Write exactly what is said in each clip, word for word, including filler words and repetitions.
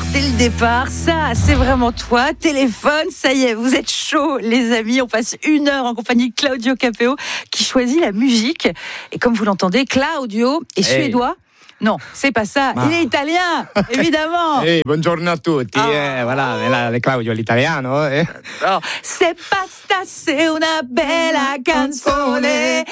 dès le départ. Ça, c'est vraiment toi. Téléphone, ça y est, vous êtes chaud, les amis. On passe une heure en compagnie de Claudio Capéo qui choisit la musique. Et comme vous l'entendez, Claudio est hey. suédois. Non, c'est pas ça. Ah. Il est italien, évidemment. Hey, buongiorno a tutti. Ah. Eh, voilà, Claudio l'italiano. Eh. Oh. Se basta, c'est una bella canzone.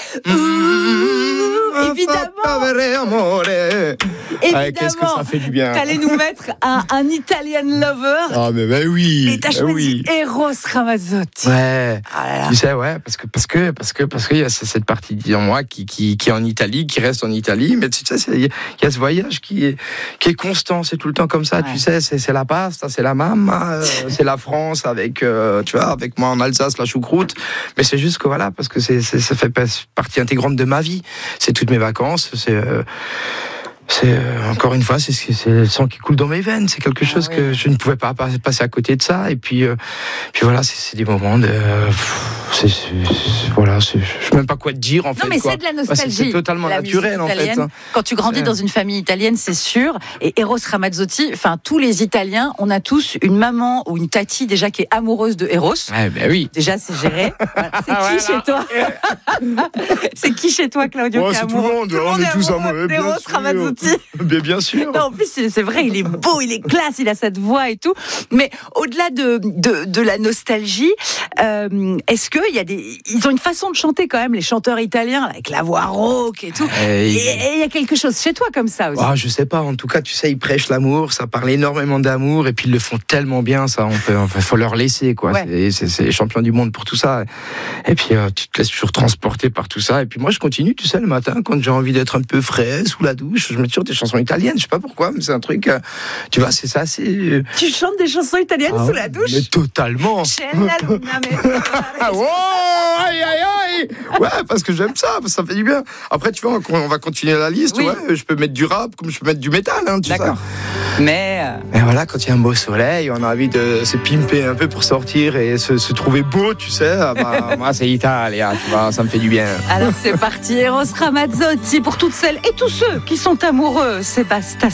Mmh, évidemment. Évidemment. Ouais, qu'est-ce que ça fait du bien. T'allais nous mettre un, un Italian lover. Ah, mais ben oui. Et t'as choisi oui. Eros Ramazzotti. Ouais. Ah là là. Tu sais, ouais, parce que, parce que, parce que, parce qu'il y a cette partie en moi qui, qui, qui est en Italie, qui reste en Italie. Mais tu sais, il y a ce voyage qui est, qui est constant. C'est tout le temps comme ça. Ouais. Tu sais, c'est, c'est la pasta, c'est la mamma, euh, c'est la France avec, euh, tu vois, avec moi en Alsace, la choucroute. Mais c'est juste que voilà, parce que c'est, c'est, ça fait partie intégrante de ma vie. C'est toutes mes vacances. C'est, euh, C'est euh, encore une fois, c'est, c'est le sang qui coule dans mes veines. C'est quelque chose ah, oui. que je ne pouvais pas passer à côté de ça. Et puis, euh, puis voilà, c'est, c'est des moments de, euh, c'est, c'est, c'est, voilà, c'est, je sais même pas quoi te dire en non, fait. Non, mais quoi. c'est de la nostalgie. Bah, c'est, c'est totalement naturel en fait. Hein. Quand tu grandis c'est... dans une famille italienne, c'est sûr. Et Eros Ramazzotti, enfin tous les Italiens, on a tous une maman ou une tati déjà qui est amoureuse de Eros. Ouais, ben oui. Déjà, c'est géré. Voilà. C'est qui voilà. chez toi C'est qui chez toi, Claudio? Oh, c'est tout le monde. Tout le monde on est tous amoureux. Eros Ramazzotti. Bien, bien sûr. Non, en plus, c'est, c'est vrai, il est beau, il est classe, il a cette voix et tout. Mais au-delà de, de, de la nostalgie, euh, est-ce qu'il y a des. Ils ont une façon de chanter quand même, les chanteurs italiens, avec la voix rauque et tout. Et il y a quelque chose chez toi comme ça aussi. Oh, je sais pas, en tout cas, tu sais, ils prêchent l'amour, ça parle énormément d'amour, et puis ils le font tellement bien, ça, on peut, il faut leur laisser, quoi. Ouais. C'est, c'est, c'est les champions du monde pour tout ça. Et puis, euh, tu te laisses toujours transporter par tout ça. Et puis, moi, je continue, tu sais, le matin, quand j'ai envie d'être un peu frais, sous la douche, je mets toujours des chansons italiennes, je sais pas pourquoi, mais c'est un truc, euh, tu vois, c'est ça, c'est... Tu chantes des chansons italiennes ah, sous la douche? Mais totalement. Oh, aïe, aïe, aïe. Ouais, parce que j'aime ça, ça fait du bien. Après, tu vois, on va continuer la liste, oui. Ouais, je peux mettre du rap, comme je peux mettre du métal, hein, tu D'accord. sais. Mais... Euh... Mais voilà, quand il y a un beau soleil, on a envie de se pimper un peu pour sortir et se, se trouver beau, tu sais, bah, moi, c'est Italia, tu vois, ça me fait du bien. Alors, c'est parti, Eros Ramazzotti, pour toutes celles et tous ceux qui sont amoureux, c'est basta.